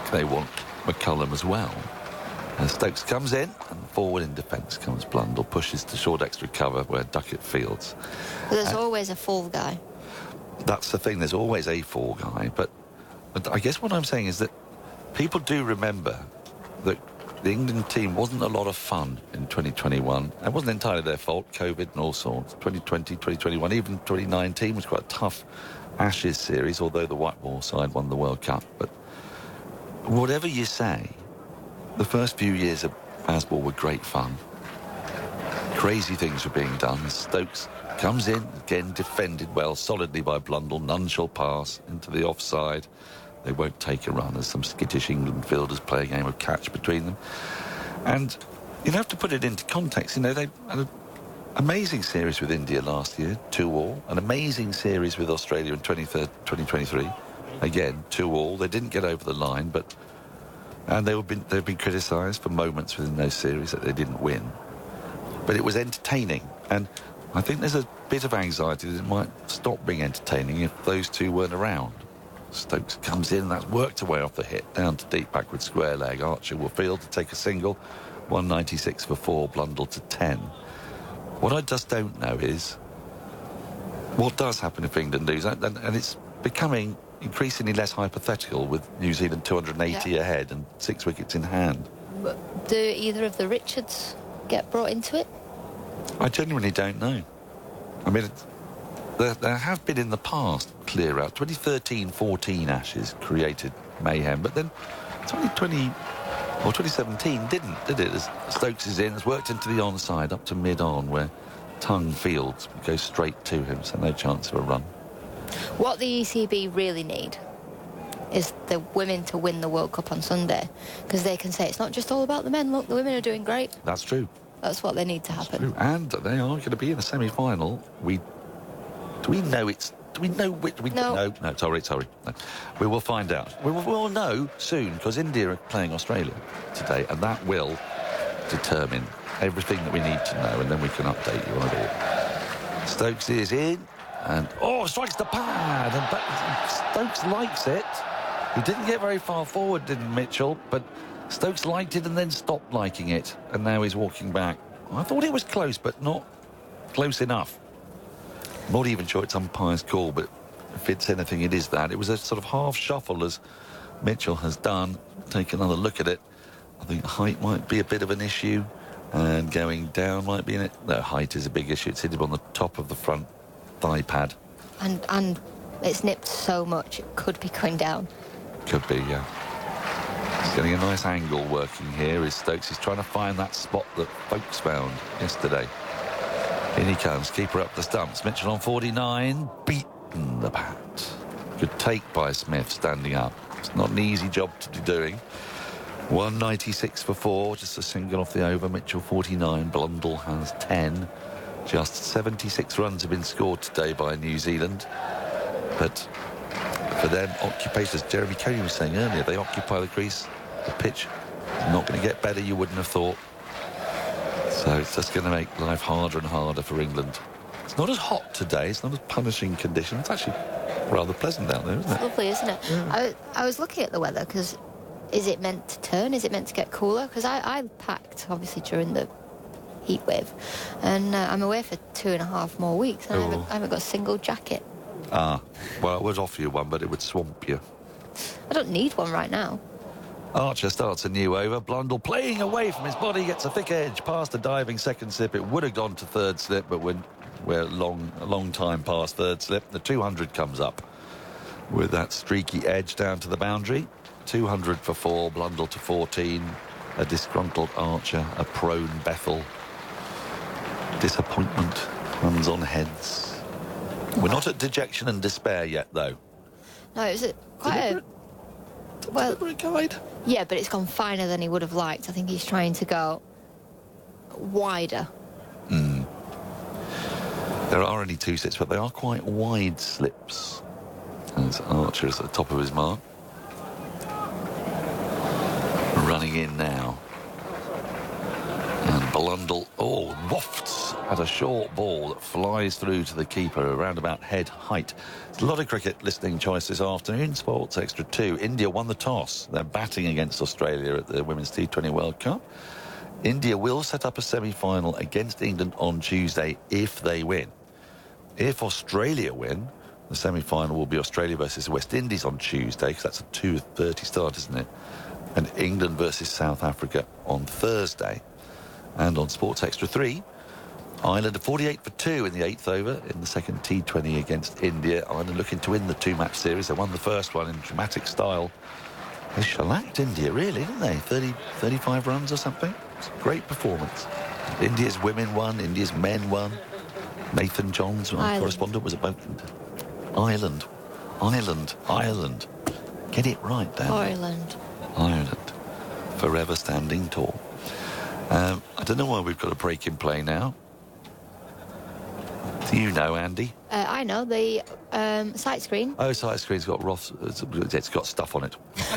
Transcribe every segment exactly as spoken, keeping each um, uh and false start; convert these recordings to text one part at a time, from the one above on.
they want McCullum as well. And Stokes comes in, and forward in defence comes Blundell, pushes to short extra cover where Duckett fields. But there's and always a fall guy. That's the thing, there's always a fall guy, but, but I guess what I'm saying is that people do remember that the England team wasn't a lot of fun in twenty twenty-one. It wasn't entirely their fault, COVID and all sorts. twenty twenty, twenty twenty-one, even twenty nineteen was quite a tough Ashes series, although the white ball side won the World Cup. But whatever you say, the first few years of Bazball were great fun. Crazy things were being done. Stokes comes in, again defended well, solidly by Blundell. None shall pass into the offside. They won't take a run as some skittish England fielders play a game of catch between them. And you have to put it into context. You know, they had an amazing series with India last year, two all. An amazing series with Australia in twenty twenty-three. Again, two all. They didn't get over the line, but... And they were been, they've been criticised for moments within those series that they didn't win. But it was entertaining. And I think there's a bit of anxiety that it might stop being entertaining if those two weren't around. Stokes comes in, that's worked away off the hit, down to deep backward square leg. Archer will field to take a single, one ninety-six for four, Blundell to ten. What I just don't know is what does happen if England lose, and, and it's becoming increasingly less hypothetical with New Zealand two hundred eighty yeah. ahead and six wickets in hand. But do either of the Richards get brought into it? I genuinely don't know. I mean, it's, There, there have been in the past clear out. twenty thirteen fourteen Ashes created mayhem, but then twenty twenty or twenty seventeen didn't, did it? As Stokes is in, has worked into the onside up to mid-on where Tongue fields goes straight to him, so no chance of a run. What the E C B really need is the women to win the World Cup on Sunday, because they can say it's not just all about the men. Look, the women are doing great. That's true. That's what they need to happen. And they are going to be in a semi-final. We do we know it's do we know which we no no no sorry sorry no. We will find out. We will we'll know soon, because India are playing Australia today, and that will determine everything that we need to know, and then we can update you on it all. Stokes is in. And, oh, strikes the pad, and back, Stokes likes it. He didn't get very far forward, didn't Mitchell, but Stokes liked it and then stopped liking it, and now he's walking back. I thought it was close, but not close enough. I'm not even sure it's umpire's call, but if it's anything, it is that. It was a sort of half shuffle, as Mitchell has done. Take another look at it. I think height might be a bit of an issue, and going down might be in it. No, height is a big issue. It's hit him on the top of the front thigh pad. And and it's nipped so much it could be going down. Could be, yeah. He's getting a nice angle working here. Is Stokes. He's trying to find that spot that Folks found yesterday. In he comes, keeper up the stumps. Mitchell on forty-nine, beaten the bat. Good take by Smith, standing up. It's not an easy job to be doing. one ninety-six for four, just a single off the over. Mitchell forty-nine, Blundell has ten. Just seventy-six runs have been scored today by New Zealand. But for them, occupation, as Jeremy Coney was saying earlier, they occupy the crease. The pitch is not going to get better, you wouldn't have thought. So it's just going to make life harder and harder for England. It's not as hot today, it's not as punishing conditions. It's actually rather pleasant out there, isn't it? It's lovely, isn't it? Yeah. I, I was looking at the weather, because is it meant to turn? Is it meant to get cooler? Because I, I packed, obviously, during the heat wave, and uh, I'm away for two and a half more weeks, and I haven't, I haven't got a single jacket. Ah, well, I would offer you one, but it would swamp you. I don't need one right now. Archer starts a new over. Blundell playing away from his body, gets a thick edge past a diving second slip. It would have gone to third slip, but when we're long, a long time past third slip, the two hundred comes up with that streaky edge down to the boundary. two hundred for four, Blundell to fourteen. A disgruntled Archer, a prone Bethel. Disappointment runs on heads. We're not at dejection and despair yet, though. No, it was a, quite Deliberate, a... Well, deliberate guide. Yeah, but it's gone finer than he would have liked. I think he's trying to go wider. Mm. There are only two slips, but they are quite wide slips. And Archer is at the top of his mark. Running in now. And Blundell, oh, wafts has a short ball that flies through to the keeper around about head height. There's a lot of cricket listening choice this afternoon. Sports Extra two. India won the toss. They're batting against Australia at the Women's T twenty World Cup. India will set up a semi-final against England on Tuesday if they win. If Australia win, the semi-final will be Australia versus West Indies on Tuesday, because that's a two thirty start, isn't it? And England versus South Africa on Thursday. And on Sports Extra three, Ireland are forty-eight for two in the eighth over in the second T twenty against India. Ireland looking to win the two-match series. They won the first one in dramatic style. They shellacked India, really, didn't they? thirty, thirty-five runs or something. It's a great performance. India's women won, India's men won. Nathan Johns, our correspondent, was about Ireland. Ireland. Ireland. Get it right, Dan. Ireland. Ireland. Forever standing tall. Um, I don't know why we've got a break in play now. Do you know, Andy? Uh, I know, the um, sight screen. Oh, sight screen's got Ross. It's got stuff on it.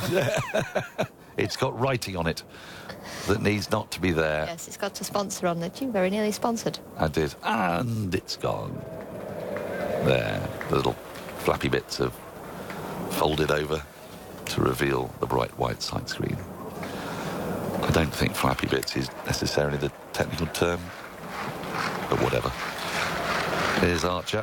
It's got writing on it that needs not to be there. Yes, it's got a sponsor on it. You very nearly sponsored. I did. And it's gone. There. The little flappy bits have folded over to reveal the bright white sight screen. I don't think flappy bits is necessarily the technical term, but whatever. Here's Archer.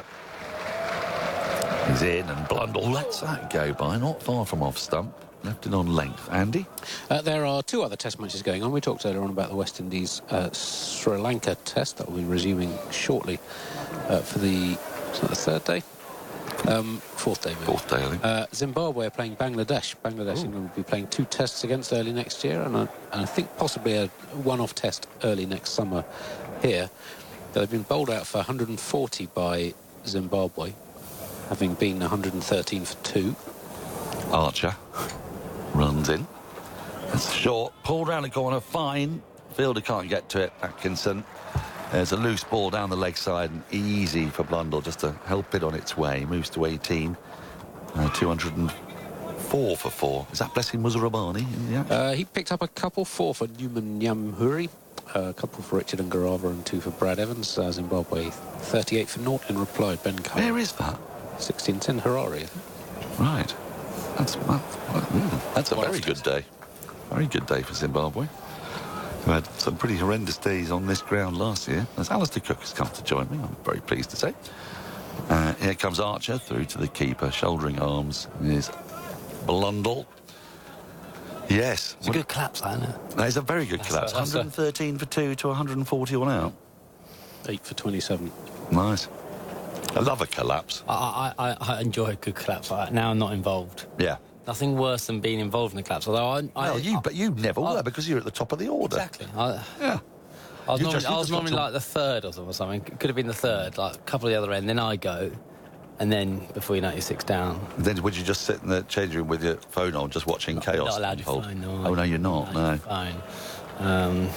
He's in, and Blundell lets that go by, not far from off stump. Left it on length. Andy? Uh, there are two other test matches going on. We talked earlier on about the West Indies uh, Sri Lanka test that will be resuming shortly uh, for the, is that the third day? Um, fourth day, maybe. Fourth day, I think. Uh, Zimbabwe are playing Bangladesh. Bangladesh Ooh. England will be playing two tests against early next year, and, uh, and I think possibly a one-off test early next summer here. They've been bowled out for one hundred forty by Zimbabwe, having been one hundred thirteen for two. Archer runs in. It's short, pulled round the corner, fine. Fielder can't get to it, Atkinson. There's a loose ball down the leg side, and easy for Blundell just to help it on its way. Moves to eighteen. Uh, two hundred four for four. Is that Blessing Muzarabani in the action? Uh, he picked up a couple, four for Newman Nyamhuri, a couple for Richard Ngarava, and two for Brad Evans. Uh, Zimbabwe thirty-eight for naught in reply. Ben Carr. Where is that? sixteen ten Harare, I think. Right. That's, that's, mm, that's a very good day. Very good day for Zimbabwe. We had some pretty horrendous days on this ground last year. As Alistair Cook has come to join me, I'm very pleased to say. Uh, here comes Archer through to the keeper, shouldering arms. Here's Blundell. Yes. It's a good collapse, isn't it? That is a very good that's collapse. A, one hundred thirteen a... for two to one hundred forty one out. eight for twenty-seven. Nice. I love a collapse. I, I, I enjoy a good collapse like that. Now I'm not involved. Yeah. Nothing worse than being involved in the collapse. Although I, I well, you, I, but you never I, were because you're at the top of the order. Exactly. I, yeah. I was you normally, just, I was normally to... like the third or something. It could have been the third, like a couple of the other end. Then I go, and then before you know it, you're six down. And then would you just sit in the change room with your phone on, just watching not, chaos? Not allowed your unfold? phone. No, oh no, you're not. No. Phone. Um,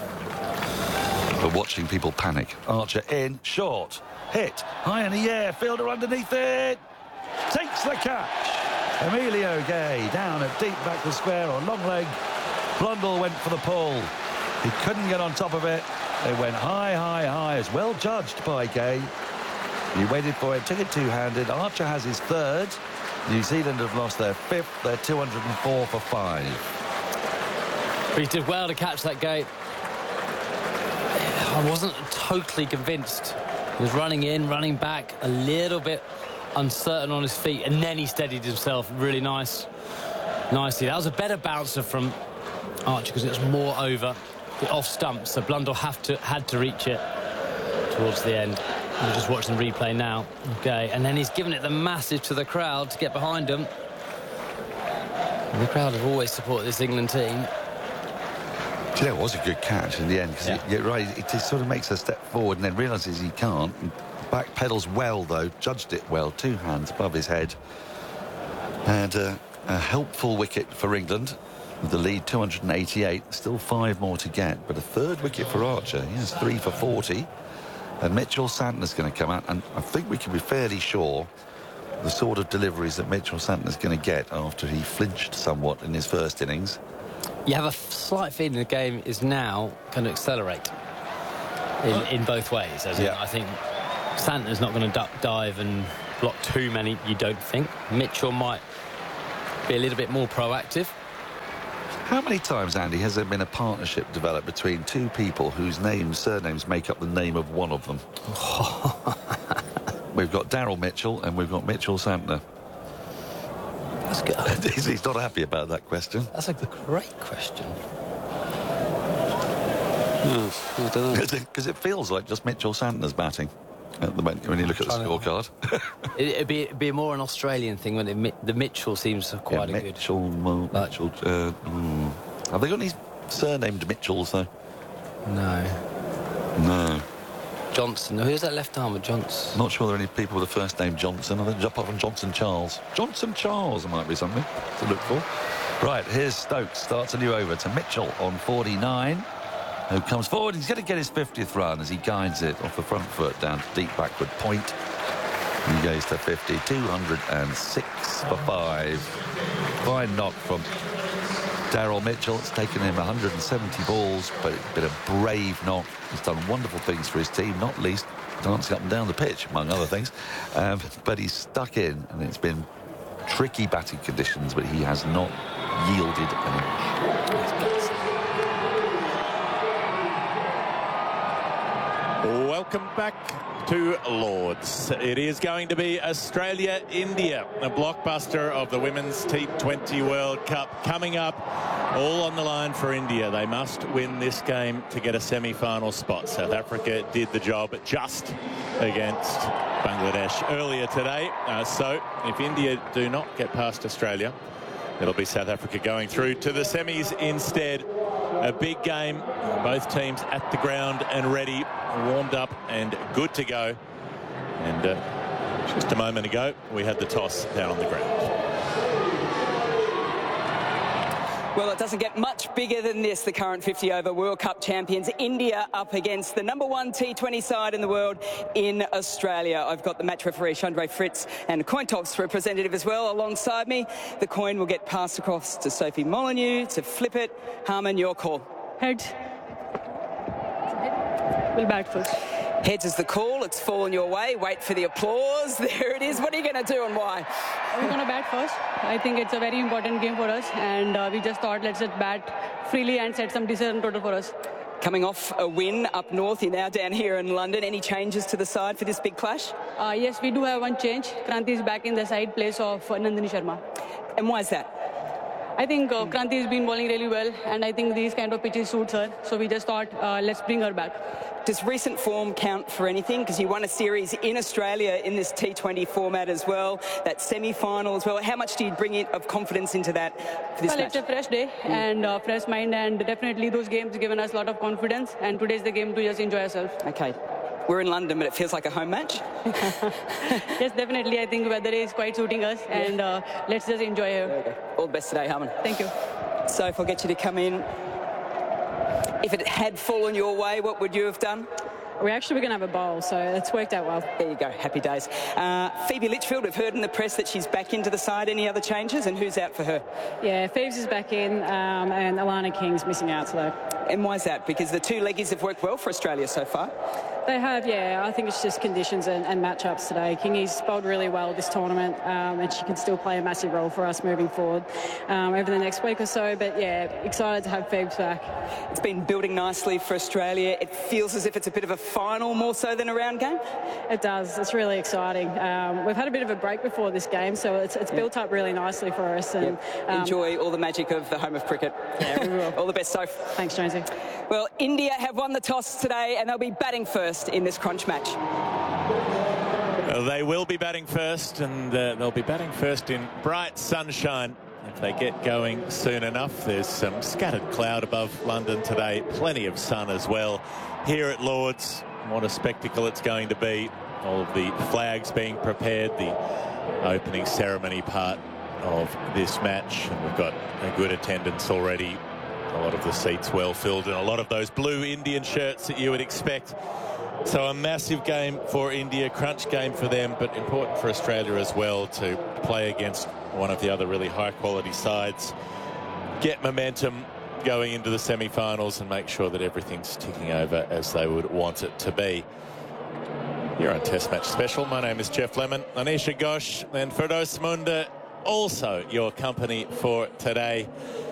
but watching people panic. Archer in, short, hit, high in the air, fielder underneath it, takes the catch. Emilio Gay down at deep back the square on long leg. Blundell went for the pull. He couldn't get on top of it. It went high, high, high. It's well judged by Gay. He waited for it, took it two-handed. Archer has his third. New Zealand have lost their fifth. They're two hundred four for five. But he did well to catch that gate. I wasn't totally convinced. He was running in, running back, a little bit uncertain on his feet, and then he steadied himself really nice. Nicely. That was a better bouncer from Archer because it was more over the off stump, so Blundell have to, had to reach it towards the end. We're just watching the replay now. Okay, and then he's given it the massive to the crowd to get behind him. And the crowd have always supported this England team. Do you know, it was a good catch in the end, because yeah. you're right, it just sort of makes a step forward and then realises he can't. Back pedals well, though, judged it well, two hands above his head. And uh, a helpful wicket for England, with the lead two hundred eighty-eight, still five more to get, but a third wicket for Archer. He has three for forty. And Mitchell Santner's going to come out, and I think we can be fairly sure the sort of deliveries that Mitchell Santner's going to get after he flinched somewhat in his first innings. You have a slight feeling the game is now going to accelerate. in, in both ways. As Yeah. in, I think Santner's not going to duck dive and block too many, you don't think. Mitchell might be a little bit more proactive. How many times, Andy, has there been a partnership developed between two people whose names, surnames make up the name of one of them? We've got Daryl Mitchell and we've got Mitchell Santner. That's good. he's, he's not happy about that question. That's a great question. Oh, I don't know. Because it feels like just Mitchell Santner's batting at the moment when you look at the scorecard. it, it'd, be, it'd be more an Australian thing when it, Mi- the Mitchell seems quite yeah, a good. Mitchell, Mo- Like- Mitchell. Uh, mm. Have they got any surnamed Mitchells though? No. No. Johnson. Who's that left armer? Johnson. Not sure there are any people with the first name Johnson. I think apart from Johnson Charles. Johnson Charles might be something to look for. Right, here's Stokes. Starts a new over to Mitchell on forty-nine. Who comes forward. He's going to get his fiftieth run as he guides it off the front foot down to deep backward point. He goes to fifty. two hundred six for five. Fine knock from Daryl Mitchell. It's taken him one hundred seventy balls, but it's been a brave knock. He's done wonderful things for his team, not least dancing up and down the pitch, among other things. Um, but he's stuck in, and it's been tricky batting conditions, but he has not yielded an inch. Welcome back to Lords. It is going to be Australia-India, a blockbuster of the Women's T twenty World Cup coming up. All on the line for India. They must win this game to get a semi-final spot. South Africa did the job just against Bangladesh earlier today. Uh, so if India do not get past Australia, it'll be South Africa going through to the semis instead. A big game, both teams at the ground and ready, warmed up and good to go. And uh, just a moment ago, we had the toss down on the ground. Well, it doesn't get much bigger than this. The current fifty over World Cup champions, India, up against the number one T twenty side in the world in Australia. I've got the match referee, Chandra Fritz, and coin toss representative as well alongside me. The coin will get passed across to Sophie Molyneux to flip it. Harman, your call. Heads. We'll bat first. Heads is the call. It's fallen your way. Wait for the applause. There it is. What are you going to do and why? We're going to bat first. I think it's a very important game for us, and uh, we just thought let's just bat freely and set some decent total for us. Coming off a win up north, you're now down here in London. Any changes to the side for this big clash? Uh, yes, we do have one change. Kranti is back in the side place of uh, Nandini Sharma. And why is that? I think uh, Kranti has been bowling really well, and I think these kind of pitches suits her. So we just thought uh, let's bring her back. Does recent form count for anything? Because you won a series in Australia in this T twenty format as well, that semi-final as well. How much do you bring in of confidence into that for this well, match? It's a fresh day and uh, fresh mind, and definitely those games given us a lot of confidence, and today's the game to just enjoy ourselves. Okay. We're in London, but it feels like a home match. Yes, definitely. I think weather is quite suiting us, and uh, let's just enjoy here. All the best today, Harman. Thank you. So if I'll get you to come in. If it had fallen your way, what would you have done? We actually were going to have a bowl, so it's worked out well. There you go. Happy days. Uh, Phoebe Litchfield, we've heard in the press that she's back into the side. Any other changes, and who's out for her? Yeah, Phoebes is back in, um, and Alana King's missing out today. And why is that? Because the two leggies have worked well for Australia so far. They have, yeah. I think it's just conditions and, and matchups today. Kingy's bowled really well this tournament, um, and she can still play a massive role for us moving forward um, over the next week or so. But, yeah, excited to have Phoebes back. It's been building nicely for Australia. It feels as if it's a bit of a final more so than a round game. It does. It's really exciting. Um, we've had a bit of a break before this game, so it's, it's built up really nicely for us. And yeah. um, Enjoy all the magic of the home of cricket. Yeah, we will. All the best, Soph. Thanks, Jonesy. Well, India have won the toss today, and they'll be batting first in this crunch match. Well, they will be batting first, and uh, they'll be batting first in bright sunshine if they get going soon enough. There's some scattered cloud above London today, plenty of sun as well. Here at Lords, what a spectacle it's going to be. All of the flags being prepared, the opening ceremony part of this match, and we've got a good attendance already. A lot of the seats well filled, and a lot of those blue Indian shirts that you would expect. So a massive game for India, crunch game for them, but important for Australia as well to play against one of the other really high quality sides, get momentum, going into the semi-finals and make sure that everything's ticking over as they would want it to be. You're on Test Match Special. My name is Geoff Lemon. Anisha Ghosh and Firdaus Munda, also your company for today.